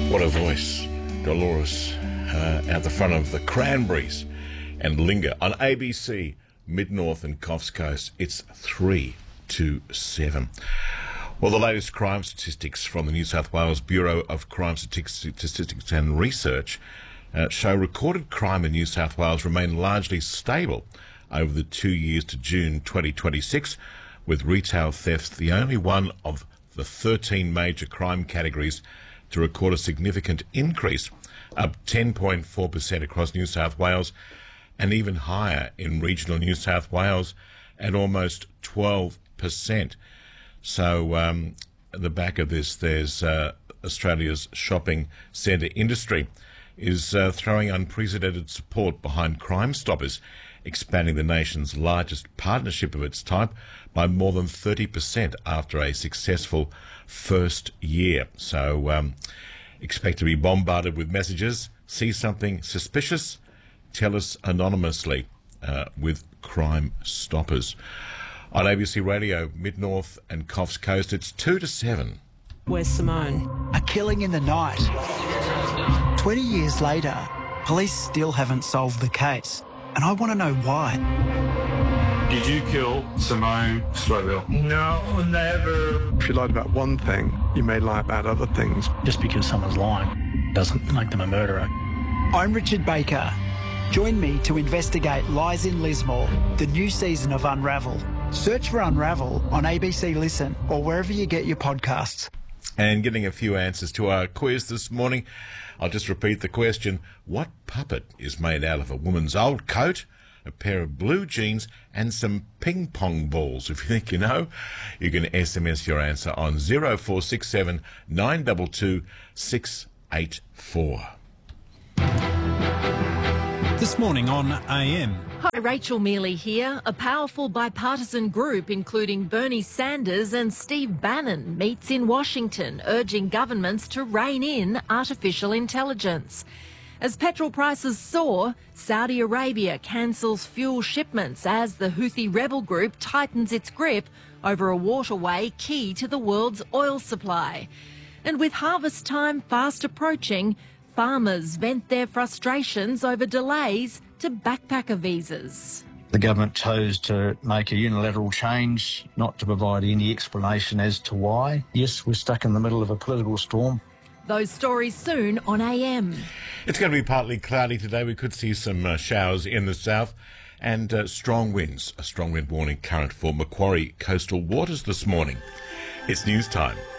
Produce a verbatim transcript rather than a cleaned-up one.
What a voice. Dolores uh, at the front of the Cranberries and Linger on A B C, Mid-North and Coffs Coast. It's three to seven. Well, the latest crime statistics from the New South Wales Bureau of Crime Statistics and Research uh, show recorded crime in New South Wales remain largely stable over the two years to June twenty twenty-six, with retail theft the only one of the thirteen major crime categories to record a significant increase, up ten point four percent across New South Wales and even higher in regional New South Wales at almost twelve percent. So um, at the back of this, there's uh, Australia's shopping centre industry is uh, throwing unprecedented support behind Crime Stoppers, expanding the nation's largest partnership of its type by more than thirty percent after a successful first year. So um, expect to be bombarded with messages. See something suspicious? Tell us anonymously uh, with Crime Stoppers. On A B C Radio, Mid-North and Coffs Coast, it's two to seven. Where's Simone? A killing in the night. twenty years later, police still haven't solved the case. And I want to know why. Did you kill Simone Strobel? No, never. If you lied about one thing, you may lie about other things. Just because someone's lying doesn't make them a murderer. I'm Richard Baker. Join me to investigate Lies in Lismore, the new season of Unravel. Search for Unravel on A B C Listen or wherever you get your podcasts. And getting a few answers to our quiz this morning. I'll just repeat the question. What puppet is made out of a woman's old coat, a pair of blue jeans and some ping pong balls? If you think you know, you can S M S your answer on zero four six seven nine two two six eight four. This morning on A M. Hi, Rachel Mealy here. A powerful bipartisan group, including Bernie Sanders and Steve Bannon, meets in Washington, urging governments to rein in artificial intelligence. As petrol prices soar, Saudi Arabia cancels fuel shipments as the Houthi rebel group tightens its grip over a waterway key to the world's oil supply. And with harvest time fast approaching, farmers vent their frustrations over delays to backpacker visas. The government chose to make a unilateral change, not to provide any explanation as to why. Yes, we're stuck in the middle of a political storm. Those stories soon on A M. It's going to be partly cloudy today. We could see some uh, showers in the south and uh, strong winds. A strong wind warning current for Macquarie coastal waters this morning. It's news time.